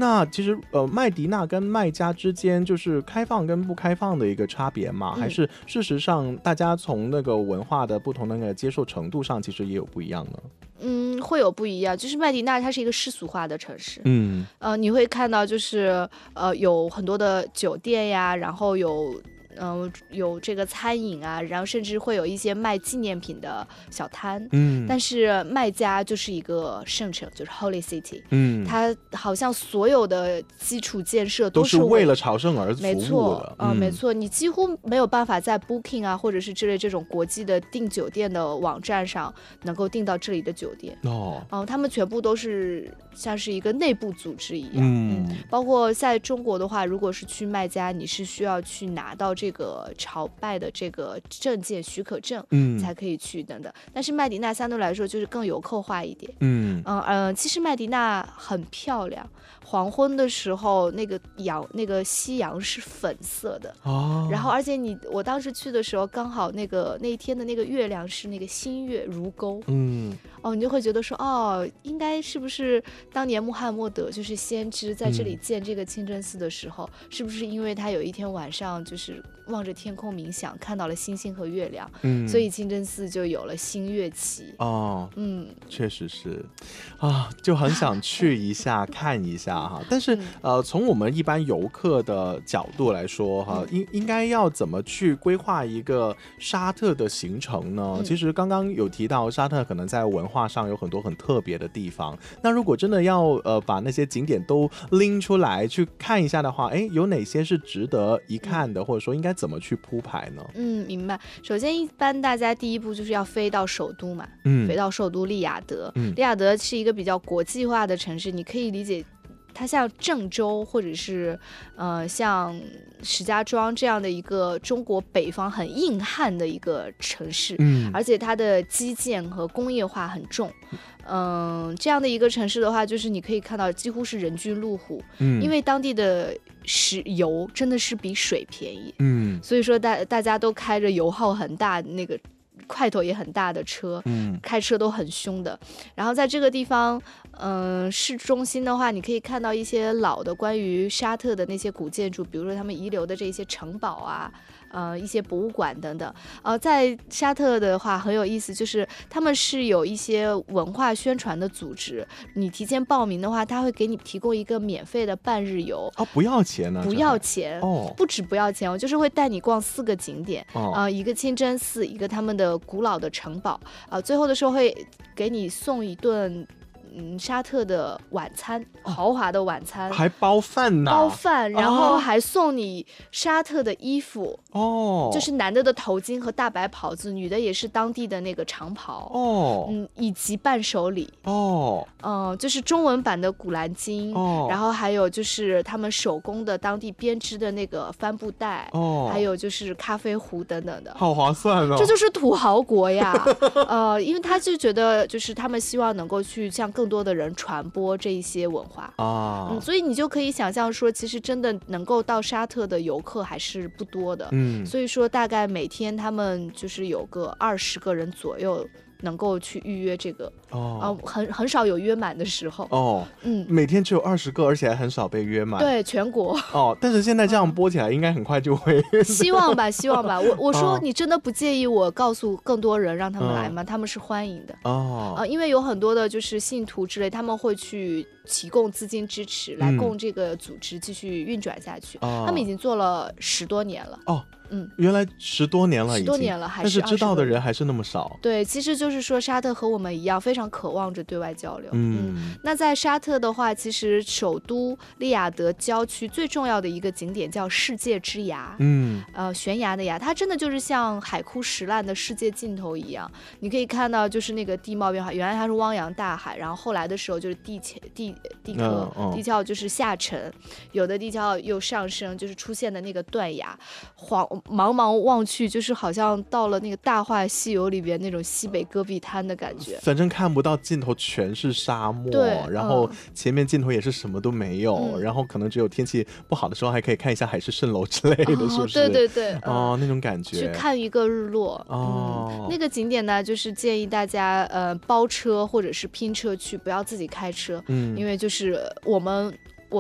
那其实麦迪娜跟麦加之间就是开放跟不开放的一个差别嘛，还是事实上大家从那个文化的不同的那个接受程度上其实也有不一样呢？ 会有不一样，就是麦迪娜它是一个世俗化的城市，你会看到就是有很多的酒店呀，然后有这个餐饮啊，然后甚至会有一些卖纪念品的小摊，但是麦加就是一个圣城，就是 Holy City，它好像所有的基础建设都是为了朝圣而服务的， 没错，没错，你几乎没有办法在 Booking 啊或者是之类这种国际的订酒店的网站上能够订到这里的酒店他们全部都是像是一个内部组织一样，包括在中国的话，如果是去麦加，你是需要去拿到这个朝拜的这个证件许可证，才可以去等等。但是麦迪娜相对来说就是更游客化一点，其实麦迪娜很漂亮，黄昏的时候那个夕阳是粉色的，然后而且我当时去的时候刚好那一天的那个月亮是那个新月如钩，你就会觉得说应该是不是当年穆罕默德就是先知在这里建这个清真寺的时候，是不是因为他有一天晚上就是望着天空冥想看到了星星和月亮，所以清真寺就有了新月旗确实是就很想去一下看一下哈。但是从我们一般游客的角度来说哈，应该要怎么去规划一个沙特的行程呢？其实刚刚有提到沙特可能在文化上有很多很特别的地方，那如果真的要把那些景点都拎出来去看一下的话，有哪些是值得一看的，或者说应该怎么去铺排呢？ 明白。首先一般大家第一步就是要飞到首都嘛，飞到首都利雅得，利雅得是一个比较国际化的城市，你可以理解它像郑州或者是像石家庄这样的一个中国北方很硬汉的一个城市，而且它的基建和工业化很重，这样的一个城市的话，就是你可以看到几乎是人均路虎，因为当地的石油真的是比水便宜，所以说大家都开着油耗很大那个块头也很大的车，开车都很凶的。然后在这个地方市中心的话，你可以看到一些老的关于沙特的那些古建筑，比如说他们遗留的这些城堡啊，一些博物馆等等。在沙特的话很有意思，就是他们是有一些文化宣传的组织，你提前报名的话，他会给你提供一个免费的半日游。 不要钱呢？ 不要钱不止不要钱，我就是会带你逛4个景点，一个清真寺，一个他们的古老的城堡，最后的时候会给你送一顿沙特的晚餐，豪华的晚餐， 还包饭呢， 包饭，然后还送你沙特的衣服就是男的头巾和大白袍子，女的也是当地的那个长袍以及伴手礼就是中文版的古兰经然后还有就是他们手工的当地编织的那个帆布袋还有就是咖啡壶等等的， 好划算这就是土豪国呀因为他就觉得就是他们希望能够去向更多的人传播这一些文化所以你就可以想象说，其实真的能够到沙特的游客还是不多的，所以说大概每天他们就是有个20个人左右能够去预约这个很少有约满的时候每天只有20个，而且还很少被约满， 对，全国但是现在这样播起来应该很快就会希望吧我说你真的不介意我告诉更多人让他们来吗？他们是欢迎的因为有很多的就是信徒之类，他们会去提供资金支持来供这个组织继续运转下去他们已经做了10多年了原来10多年了，已经10 多年了， 但是知道的人还是那么少。 对，其实就是说沙特和我们一样非常渴望着对外交流那在沙特的话，其实首都利雅得郊区最重要的一个景点叫世界之崖悬崖的崖，它真的就是像海枯石烂的世界尽头一样，你可以看到就是那个地貌变化，原来它是汪洋大海，然后后来的时候就是地壳就是下沉，有的地壳又上升，就是出现的那个断崖，茫茫望去就是好像到了那个大话西游里边那种西北戈壁滩的感觉， 反正看不到尽头，全是沙漠， 对然后前面尽头也是什么都没有然后可能只有天气不好的时候还可以看一下海市蜃楼之类的是不是？ 对那种感觉， 去看一个日落那个景点呢，就是建议大家包车或者是拼车去，不要自己开车因为就是我们